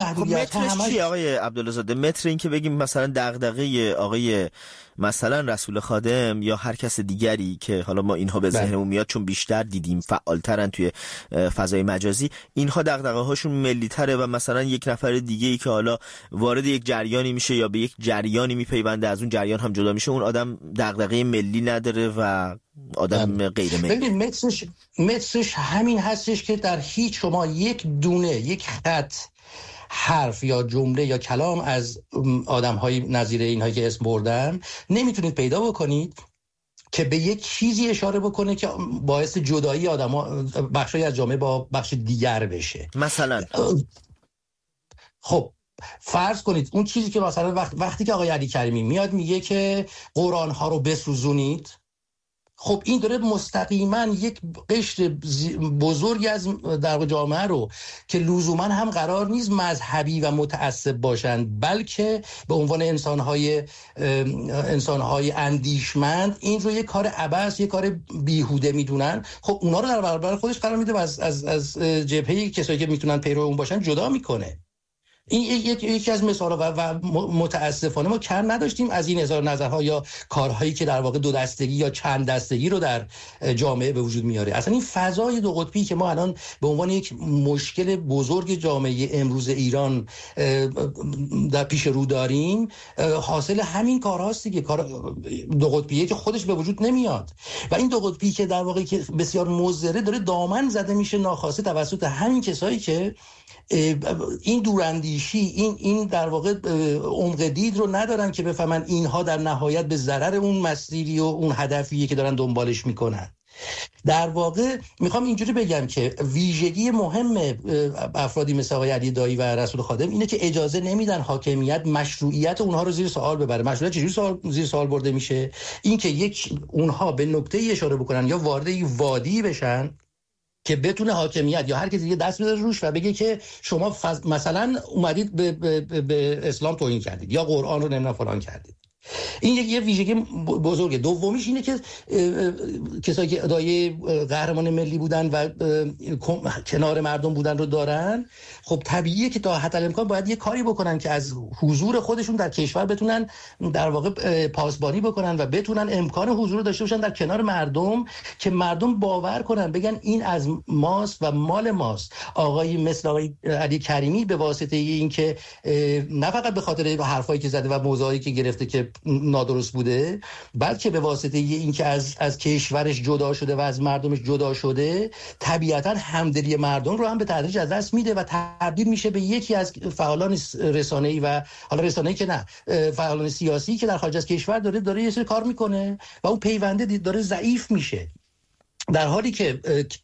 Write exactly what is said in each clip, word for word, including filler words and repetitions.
محدودیت ها همش چی آقای عبدالله؟ متر این که بگیم مثلا دغدغه آقای مثلا رسول خادم یا هر کس دیگری که حالا ما اینها به ذهنمون میاد چون بیشتر دیدیم فعالترن توی فضای مجازی، اینها دغدغه هاشون ملی تره و مثلا یک نفر دیگه ای که حالا وارد یک جریانی میشه یا به یک جریانی میپیونده از اون جریان هم جدا میشه، اون آدم دغدغه ملی نداره و آدم غیر ملی. ببین مترش مترش همین هستش که در هیچ شما یک دونه یک خط حرف یا جمله یا کلام از آدم‌های نظیر اینهایی که اسم بردم نمیتونید پیدا بکنید که به یک چیزی اشاره بکنه که باعث جدایی آدم‌ها بخشی از جامعه با بخش دیگر بشه. مثلا خب فرض کنید اون چیزی که مثلا وقت وقتی که آقای علی کریمی میاد میگه که قرآن ها رو بسوزونید، خب این داره مستقیما یک قشر بزرگی از در جامعه رو که لزوما هم قرار نیست مذهبی و متعصب باشند بلکه به عنوان انسان‌های انسان‌های اندیشمند این رو یک کار عبث، یک کار بیهوده میدونن، خب اونا رو در برابر خودش قرار میده و از از از جبهه کسایی که میتونن پیرو اون باشن جدا میکنه. این یک یکی از مثال‌ها و متاسفانه ما کم نداشتیم از این هزار نظرها یا کارهایی که در واقع دو دستگی یا چند دستگی رو در جامعه به وجود میاره. اصلا این فضای دو قطبی که ما الان به عنوان یک مشکل بزرگ جامعه امروز ایران در پیش رو داریم حاصل همین کارهاست دیگه، کار دو قطبیه که خودش به وجود نمیاد و این دو قطبی که در واقع که بسیار مضره داره دامن زده میشه ناخواسته توسط همین کسایی که این دوراندیشی این این در واقع عمق دید رو ندارن که بفهمن اینها در نهایت به ضرر اون مسیری و اون هدفیه که دارن دنبالش میکنن. در واقع میخوام اینجوری بگم که ویژگی مهم افرادی مثل آقای علی دایی و رسول خادم اینه که اجازه نمیدن حاکمیت مشروعیت اونها رو زیر سوال ببره. مشروعیت چجوری سوال زیر سوال برده میشه؟ این که یک اونها به نقطه‌ای اشاره بکنن یا وارد وادی بشن که بتونه حاکمیت یا هر کسی دیگه دست بذاره روش و بگه که شما فز... مثلا اومدید به, به, به اسلام توهین کردید یا قرآن رو نمیدونم فلان کردید. این یک یه ویژگی بزرگه. دومیش اینه که کسایی که ادعای قهرمان ملی بودن و کنار مردم بودن رو دارن، خب طبیعیه که تا حتی الامکان باید یه کاری بکنن که از حضور خودشون در کشور بتونن در واقع پاسبانی بکنن و بتونن امکان حضور داشته باشن در کنار مردم که مردم باور کنن، بگن این از ماست و مال ماست. آقای مثل آقای علی کریمی به واسطه این که نه فقط به خاطر حرفایی که زده و موضوعی که گرفته که نادرست بوده، بلکه به واسطه این که از از کشورش جدا شده و از مردمش جدا شده، طبیعتا همدلی مردم رو هم به تدریج از دست میده و تبدیل میشه به یکی از فعالان رسانه‌ای و حالا رسانه‌ای که نه فعالان سیاسی که در خارج از کشور داره داره یه سری کار میکنه و اون پیونده داره ضعیف میشه. در حالی که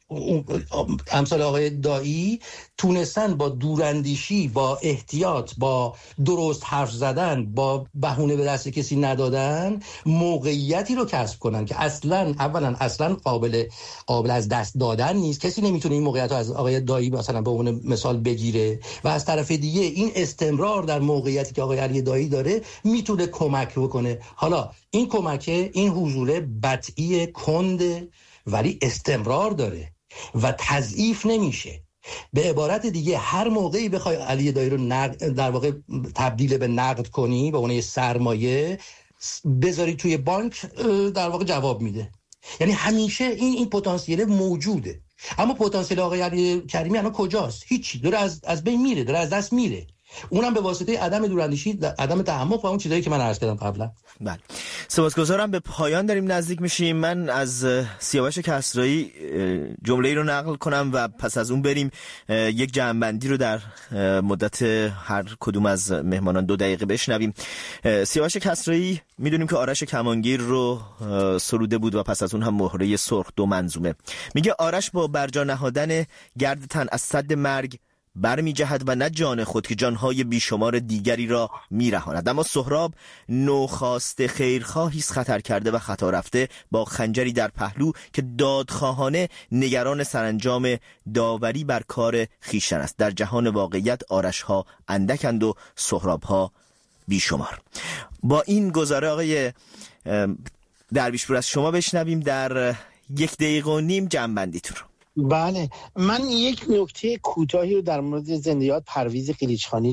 امثال آقای دایی تونستن با دوراندیشی، با احتیاط، با درست حرف زدن، با بهونه به دست کسی ندادن موقعیتی رو کسب کنن که اصلا اولا اصلا قابل قابل از دست دادن نیست. کسی نمیتونه این موقعیت رو از آقای دایی مثلا به عنوان مثال بگیره و از طرف دیگه این استمرار در موقعیتی که آقای علی دایی داره میتونه کمک بکنه. حالا این کمکه، این حضور بطئی کنده ولی استمرار داره و تضعیف نمیشه. به عبارت دیگه هر موقعی بخوای علی دایی رو نقد در واقع تبدیل به نقد کنی به اون سرمایه بذاری توی بانک، در واقع جواب میده. یعنی همیشه این این پتانسیل موجوده. اما پتانسیل آقای علی کریمی الان کجاست؟ هیچی، داره از از بین میره، داره از دست میره. اونم به واسطه عدم دوراندیشی، عدم تعمق و اون چیزایی که من عرض کردم قبلا. بله، سپاسگزارم. به پایان داریم نزدیک میشیم. من از سیاوش کسرایی جمله‌ای رو نقل کنم و پس از اون بریم یک جمع‌بندی رو در مدت هر کدوم از مهمانان دو دقیقه بشنویم. سیاوش کسرایی میدونیم که آرش کمانگیر رو سروده بود و پس از اون هم مهره سرخ دو منظومه. میگه آرش با برجا نهادن گرد تن از سد مرگ برمی جهد و نه جان خود که جانهای بیشمار دیگری را می رهاند. اما سهراب نوخاسته خیرخواهی خطر کرده و خطا رفته با خنجری در پهلو که دادخواهانه نگران سرانجام داوری بر کار خویشتن است. در جهان واقعیت آرش ها اندکند و سهراب ها بیشمار. با این گزاره آقای درویشپور از شما بشنویم در یک دقیقه و نیم جمع‌بندیتون رو. بله، من یک نکته کوتاهی رو در مورد زندیات پرویز قلیچخانی